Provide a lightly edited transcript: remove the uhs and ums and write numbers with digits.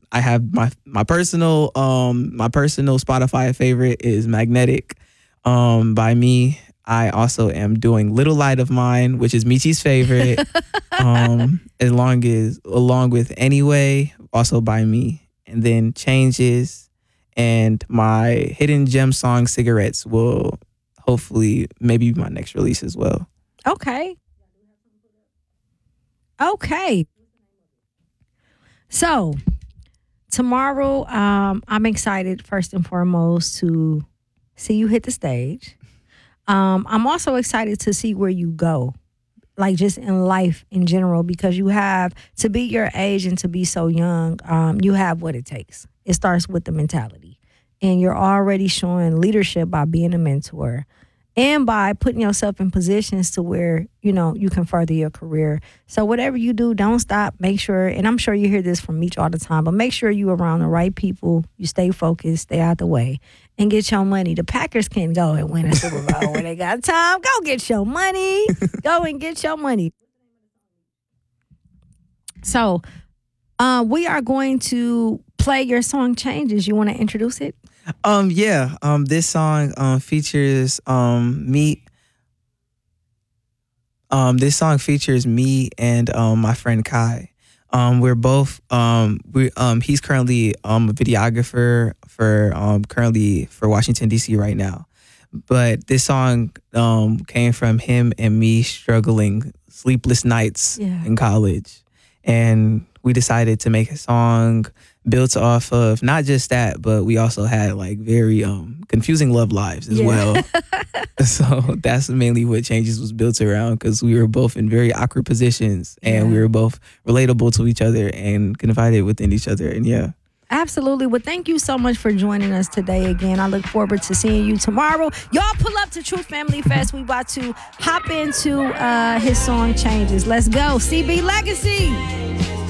I have my personal Spotify favorite is Magnetic by me. I also am doing Little Light of Mine, which is Michi's favorite. Along with Anyway, also by me. And then Changes and my Hidden Gem song Cigarettes will hopefully maybe be my next release as well. Okay. Okay. So tomorrow, I'm excited first and foremost to see you hit the stage. I'm also excited to see where you go, like just in life in general, because you have to be your age and to be so young. You have what it takes. It starts with the mentality, and you're already showing leadership by being a mentor and by putting yourself in positions to where, you can further your career. So whatever you do, don't stop. Make sure, and I'm sure you hear this from Meech all the time, but make sure you're around the right people. You stay focused, stay out the way, and get your money. The Packers can go and win a Super Bowl when they got time. Go get your money. Go and get your money. So we are going to play your song Changes. You want to introduce it? This song features me. This song features me and my friend Kai. We're both he's currently a videographer for Washington DC right now. But this song came from him and me struggling sleepless nights in college. And we decided to make a song built off of not just that, but we also had like very confusing love lives as well. So that's mainly what Changes was built around, because we were both in very awkward positions and we were both relatable to each other and confided within each other. And Absolutely. Well, thank you so much for joining us today again. I look forward to seeing you tomorrow. Y'all pull up to Truth Family Fest. We about to hop into his song Changes. Let's go. CB Legacy.